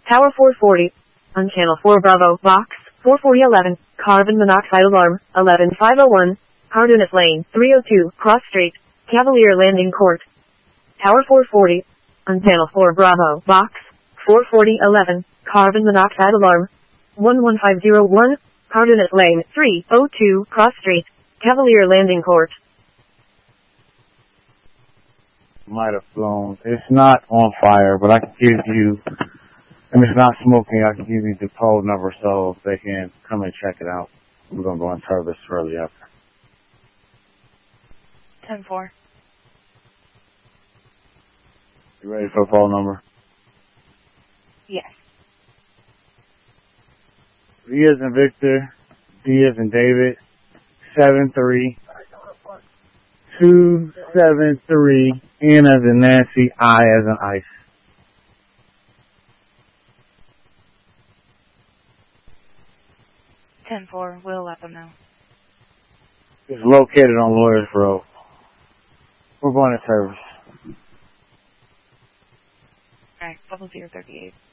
Tower 440. On channel 4 Bravo, box 44011, carbon monoxide alarm, 11501, Cardenas Lane, 302, Cross Street, Cavalier Landing Court. Tower 440. On channel 4 Bravo, box 44011, carbon monoxide alarm, 11501, Cardenas Lane, 302, Cross Street, Cavalier Landing Court. Might have flown. It's not on fire, but I can give you, and it's not smoking, I can give you the code number so they can come and check it out. We're going to go in service shortly after. 10-4. You ready for the phone number? Yes. V as in Victor, D as in David, 73273, N as in Nancy, I as in Ice. We'll let them know. It's located on Lawyers Road. We're going to service. Alright, 0038.